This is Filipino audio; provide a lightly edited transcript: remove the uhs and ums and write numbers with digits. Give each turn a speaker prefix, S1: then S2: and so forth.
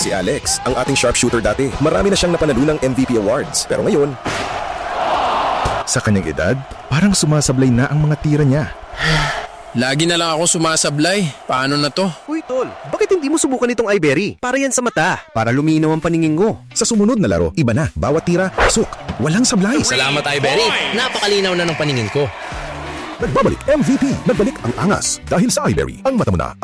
S1: Si Alex, ang ating sharpshooter dati. Marami na siyang napanalunang MVP awards. Pero ngayon,
S2: Sa kanyang edad, parang sumasablay na ang mga tira niya.
S3: Lagi na lang ako sumasablay. Paano na to?
S4: Uy, tol, bakit hindi mo subukan itong iBerry? Para yan sa mata, para luminaw ang paningin mo.
S1: sa sumunod na laro, iba na. Bawat tira, pasok. Walang sablay.
S5: Salamat, iBerry. Napakalinaw na ng paningin ko.
S1: Nagbabalik MVP. Nagbalik ang angas. Dahil sa iBerry, ang mata mo na